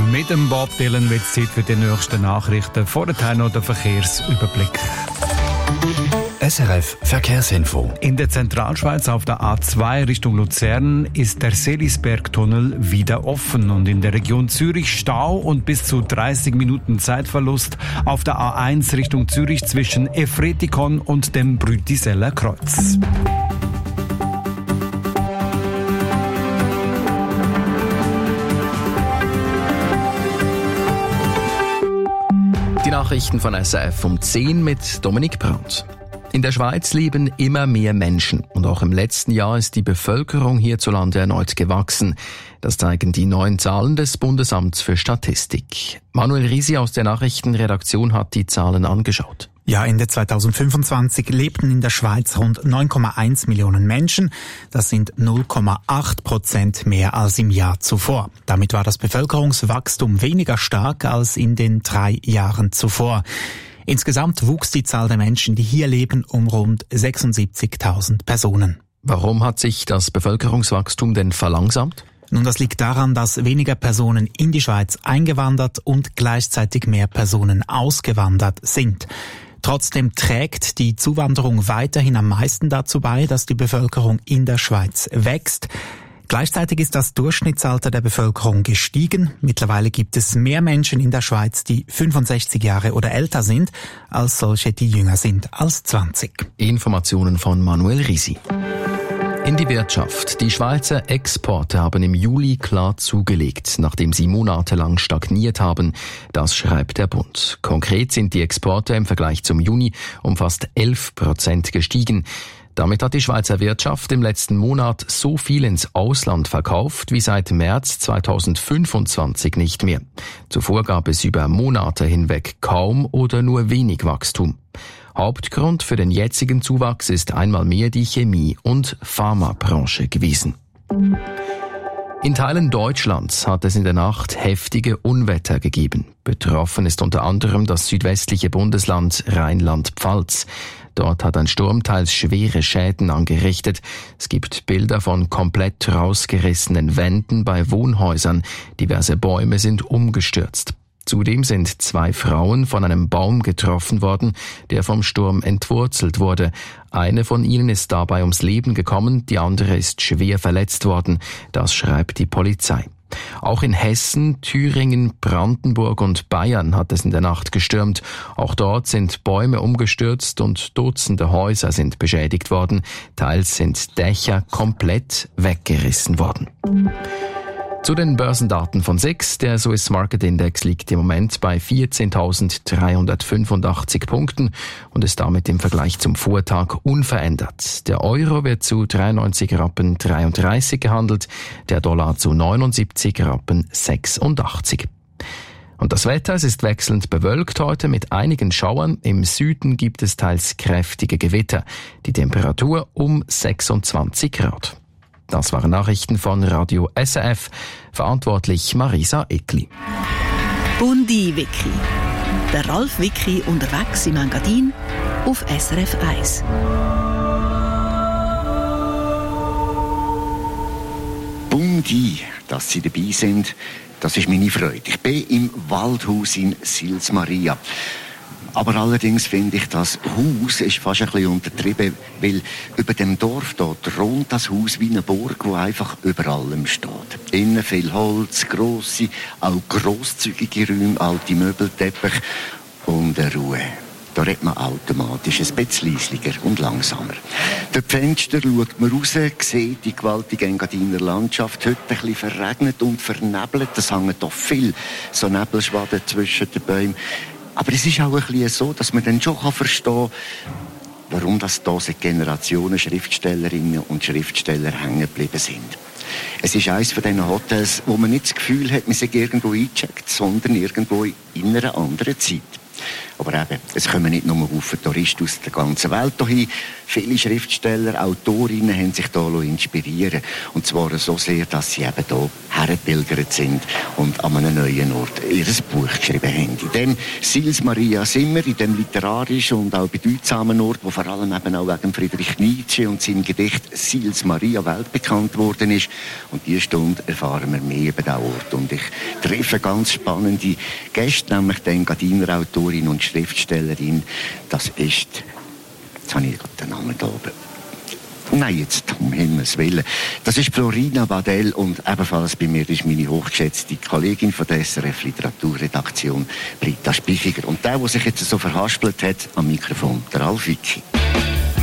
Mit dem Bob Dylan wird es Zeit für die nächsten Nachrichten. Vorher noch der Verkehrsüberblick. SRF Verkehrsinfo. In der Zentralschweiz auf der A2 Richtung Luzern ist der Seelisbergtunnel wieder offen und in der Region Zürich Stau und bis zu 30 Minuten Zeitverlust auf der A1 Richtung Zürich zwischen Efretikon und dem Brütiseller Kreuz. Die Nachrichten von SRF um 10 mit Dominik Brandt. In der Schweiz leben immer mehr Menschen und auch im letzten Jahr ist die Bevölkerung hierzulande erneut gewachsen. Das zeigen die neuen Zahlen des Bundesamts für Statistik. Manuel Risi aus der Nachrichtenredaktion hat die Zahlen angeschaut. Ja, Ende 2025 lebten in der Schweiz rund 9,1 Millionen Menschen. Das sind 0,8% mehr als im Jahr zuvor. Damit war das Bevölkerungswachstum weniger stark als in den 3 Jahren zuvor. Insgesamt wuchs die Zahl der Menschen, die hier leben, um rund 76.000 Personen. Warum hat sich das Bevölkerungswachstum denn verlangsamt? Nun, das liegt daran, dass weniger Personen in die Schweiz eingewandert und gleichzeitig mehr Personen ausgewandert sind. Trotzdem trägt die Zuwanderung weiterhin am meisten dazu bei, dass die Bevölkerung in der Schweiz wächst. Gleichzeitig ist das Durchschnittsalter der Bevölkerung gestiegen. Mittlerweile gibt es mehr Menschen in der Schweiz, die 65 Jahre oder älter sind, als solche, die jünger sind als 20. Informationen von Manuel Risi. In die Wirtschaft. Die Schweizer Exporte haben im Juli klar zugelegt, nachdem sie monatelang stagniert haben. Das schreibt der Bund. Konkret sind die Exporte im Vergleich zum Juni um fast 11% gestiegen. Damit hat die Schweizer Wirtschaft im letzten Monat so viel ins Ausland verkauft wie seit März 2025 nicht mehr. Zuvor gab es über Monate hinweg kaum oder nur wenig Wachstum. Hauptgrund für den jetzigen Zuwachs ist einmal mehr die Chemie- und Pharmabranche gewesen. In Teilen Deutschlands hat es in der Nacht heftige Unwetter gegeben. Betroffen ist unter anderem das südwestliche Bundesland Rheinland-Pfalz. Dort hat ein Sturm teils schwere Schäden angerichtet. Es gibt Bilder von komplett rausgerissenen Wänden bei Wohnhäusern. Diverse Bäume sind umgestürzt. Zudem sind 2 Frauen von einem Baum getroffen worden, der vom Sturm entwurzelt wurde. Eine von ihnen ist dabei ums Leben gekommen, die andere ist schwer verletzt worden. Das schreibt die Polizei. Auch in Hessen, Thüringen, Brandenburg und Bayern hat es in der Nacht gestürmt. Auch dort sind Bäume umgestürzt und Dutzende Häuser sind beschädigt worden. Teils sind Dächer komplett weggerissen worden. Zu den Börsendaten von SIX. Der Swiss Market Index liegt im Moment bei 14.385 Punkten und ist damit im Vergleich zum Vortag unverändert. Der Euro wird zu 93,33 Rappen gehandelt, der Dollar zu 79,86 Rappen. Und das Wetter, es ist wechselnd bewölkt heute mit einigen Schauern. Im Süden gibt es teils kräftige Gewitter. Die Temperatur um 26 Grad. Das waren Nachrichten von Radio SRF. Verantwortlich Marisa Eckli. Bundi-Wiki. Der Ralf Wiki unterwegs im Engadin auf SRF 1. Bundi, dass Sie dabei sind, das ist meine Freude. Ich bin im Waldhaus in Sils Maria. Aber allerdings finde ich, das Haus ist fast ein bisschen untertrieben, weil über dem Dorf dort thront das Haus wie eine Burg, wo einfach über allem steht. Innen viel Holz, grosse, auch grosszügige Räume, alte Möbelteppich und eine Ruhe. Da redet man automatisch ein bisschen leislicher und langsamer. Durch die Fenster schaut man raus, sieht die gewaltige Engadiner Landschaft, heute ein bisschen verregnet und vernebelt. Es hängen doch viel so Nebelschwaden zwischen den Bäumen. Aber es ist auch ein bisschen so, dass man dann schon verstehen kann, warum das da seit Generationen Schriftstellerinnen und Schriftsteller hängen geblieben sind. Es ist eines von diesen Hotels, wo man nicht das Gefühl hat, man sei irgendwo eingecheckt, sondern irgendwo in einer anderen Zeit. Aber eben, es kommen nicht nur Haufen Touristen aus der ganzen Welt hierhin. Viele Schriftsteller, Autorinnen haben sich hier inspirieren lassen. Und zwar so sehr, dass sie eben hier hergepilgert sind und an einem neuen Ort ihr Buch geschrieben haben. In dem Sils Maria sind wir, in dem literarischen und auch bedeutsamen Ort, wo vor allem eben auch wegen Friedrich Nietzsche und seinem Gedicht Sils Maria weltbekannt worden ist. Und diese Stunde erfahren wir mehr über diesen Ort. Und ich treffe ganz spannende Gäste, nämlich die Engadiner Autorin und Schriftstellerin. Das ist, jetzt habe ich gerade den Namen da oben. Nein, jetzt um Himmels Willen. Das ist Florina Badel und ebenfalls bei mir ist meine hochgeschätzte Kollegin von der SRF Literaturredaktion, Britta Spichiger. Und der sich jetzt so verhaspelt hat, am Mikrofon, der Ralf Wicki.